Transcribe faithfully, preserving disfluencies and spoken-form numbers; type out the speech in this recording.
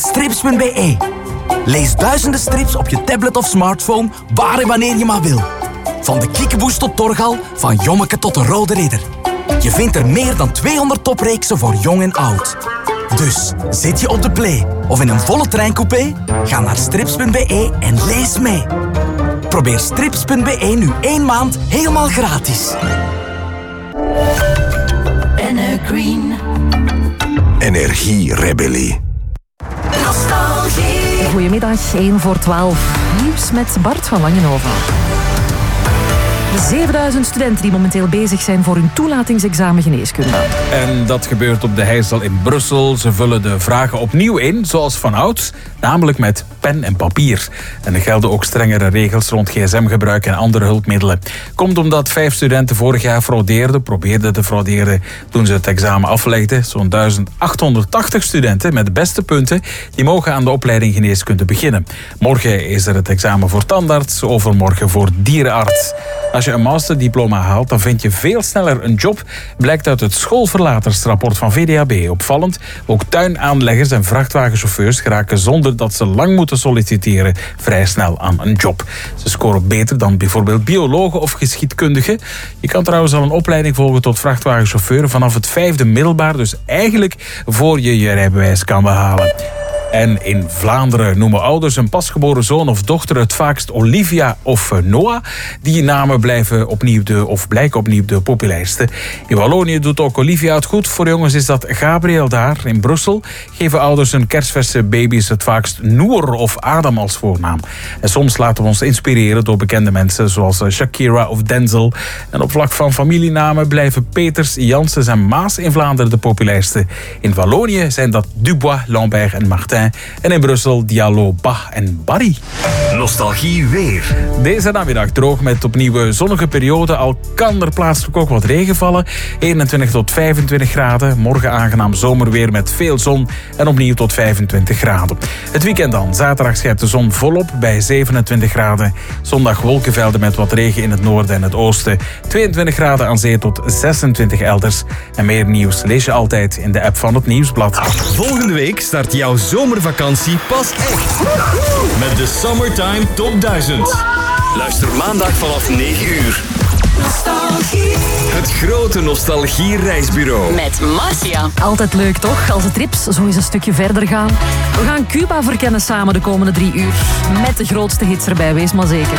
strips punt b e. Lees duizenden strips op je tablet of smartphone, waar en wanneer je maar wil. Van de Kiekeboes tot Torgal, van Jommeke tot de Rode Ridder. Je vindt er meer dan tweehonderd topreeksen voor jong en oud. Dus, zit je op de play of in een volle treincoupé? Ga naar strips punt b e en lees mee. Probeer strips punt b e nu één maand helemaal gratis. Green. Energierebellie. Nostalgie. Goedemiddag, één voor twaalf. Nieuws met Bart van Langenhoven. zevenduizend studenten die momenteel bezig zijn voor hun toelatingsexamen geneeskunde. En dat gebeurt op de Heijsel in Brussel. Ze vullen de vragen opnieuw in, zoals vanouds, namelijk met pen en papier. En er gelden ook strengere regels rond gsm-gebruik en andere hulpmiddelen. Komt omdat vijf studenten vorig jaar fraudeerden, probeerden te frauderen toen ze het examen aflegden. Zo'n duizend achthonderdtachtig studenten met de beste punten, die mogen aan de opleiding geneeskunde beginnen. Morgen is er het examen voor tandarts, overmorgen voor dierenarts. Als je een masterdiploma haalt, dan vind je veel sneller een job, blijkt uit het schoolverlatersrapport van V D A B. Opvallend, ook tuinaanleggers en vrachtwagenchauffeurs geraken zonder dat ze lang moeten solliciteren vrij snel aan een job. Ze scoren beter dan bijvoorbeeld biologen of geschiedkundigen. Je kan trouwens al een opleiding volgen tot vrachtwagenchauffeur vanaf het vijfde middelbaar, dus eigenlijk voor je je rijbewijs kan behalen. En in Vlaanderen noemen ouders een pasgeboren zoon of dochter het vaakst Olivia of Noah. Die namen blijven opnieuw de, of blijken opnieuw de populairste. In Wallonië doet ook Olivia het goed. Voor jongens is dat Gabriel. Daar in Brussel geven ouders hun kerstverse baby's het vaakst Noor of Adam als voornaam. En soms laten we ons inspireren door bekende mensen zoals Shakira of Denzel. En op vlak van familienamen blijven Peters, Janssens en Maas in Vlaanderen de populairste. In Wallonië zijn dat Dubois, Lambert en Martin. En in Brussel Diallo, Bach en Barry. Nostalgie weer. Deze namiddag droog met opnieuw zonnige periode. Al kan er plaatselijk ook wat regen vallen. eenentwintig tot vijfentwintig graden. Morgen aangenaam zomerweer met veel zon. En opnieuw tot vijfentwintig graden. Het weekend dan. Zaterdag schijnt de zon volop bij zevenentwintig graden. Zondag wolkenvelden met wat regen in het noorden en het oosten. tweeëntwintig graden aan zee tot zesentwintig elders. En meer nieuws lees je altijd in de app van het Nieuwsblad. Volgende week start jouw zomervakantie pas echt. Met de Summertime Top duizend. Luister maandag vanaf negen uur. Nostalgie. Het grote nostalgie-reisbureau. Met Marcia. Altijd leuk toch, als de trips zo eens een stukje verder gaan. We gaan Cuba verkennen samen de komende drie uur. Met de grootste hits erbij, wees maar zeker.